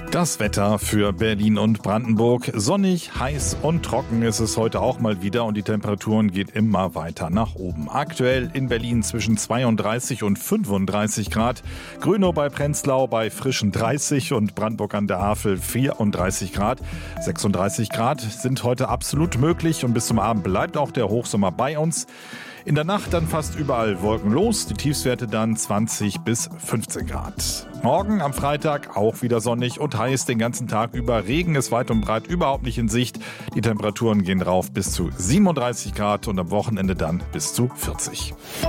Das Wetter für Berlin und Brandenburg. Sonnig, heiß und trocken ist es heute auch mal wieder und die Temperaturen geht immer weiter nach oben. Aktuell in Berlin zwischen 32 und 35 Grad. Grünow bei Prenzlau bei frischen 30 und Brandenburg an der Havel 34 Grad. 36 Grad sind heute absolut möglich und bis zum Abend bleibt auch der Hochsommer bei uns. In der Nacht dann fast überall wolkenlos, die Tiefstwerte dann 20 bis 15 Grad. Morgen am Freitag auch wieder sonnig und heiß den ganzen Tag über. Regen ist weit und breit überhaupt nicht in Sicht. Die Temperaturen gehen rauf bis zu 37 Grad und am Wochenende dann bis zu 40.